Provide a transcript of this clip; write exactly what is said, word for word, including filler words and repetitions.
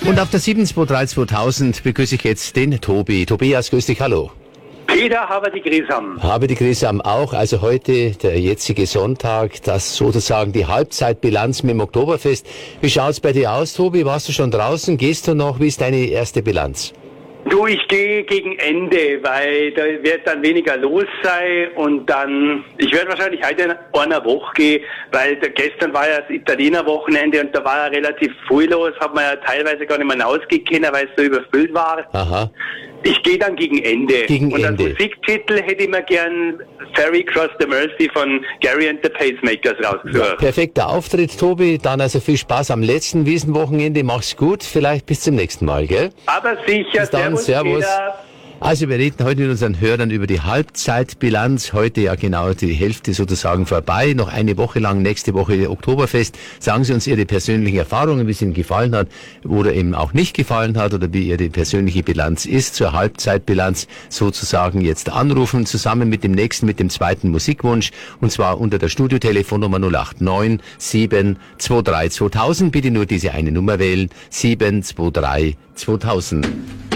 Und auf der sieben zwei drei zweitausend begrüße ich jetzt den Tobi. Tobias, grüß dich, hallo. Peter, habe die Grisam. Habe die Grisam auch. Also heute, der jetzige Sonntag, das sozusagen die Halbzeitbilanz mit dem Oktoberfest. Wie schaut's bei dir aus, Tobi? Warst du schon draußen? Gehst du noch? Wie ist deine erste Bilanz? Du, ich gehe gegen Ende, weil da wird dann weniger los sein und dann, ich werde wahrscheinlich heute in einer Woche gehen, weil da, gestern war ja das Italiener-Wochenende und da war ja relativ viel los, hat man ja teilweise gar nicht mehr rausgehen können, weil es so überfüllt war. Aha. Ich gehe dann gegen Ende. Gegen und als Ende. Musiktitel hätte ich mir gern Ferry Cross the Mersey von Gary and the Pacemakers rausgesucht. Ja, perfekter Auftritt, Tobi. Dann also viel Spaß am letzten Wiesenwochenende. Mach's gut. Vielleicht bis zum nächsten Mal, gell? Aber sicher. Bis dann, Servus. Servus. Peter. Also wir reden heute mit unseren Hörern über die Halbzeitbilanz. Heute ja genau die Hälfte sozusagen vorbei. Noch eine Woche lang, nächste Woche Oktoberfest. Sagen Sie uns Ihre persönlichen Erfahrungen, wie es Ihnen gefallen hat oder eben auch nicht gefallen hat oder wie Ihre persönliche Bilanz ist zur Halbzeitbilanz. Sozusagen jetzt anrufen, zusammen mit dem nächsten, mit dem zweiten Musikwunsch. Und zwar unter der Studiotelefonnummer null acht neun sieben zwei drei zweitausend. Bitte nur diese eine Nummer wählen. sieben zwei drei zweitausend.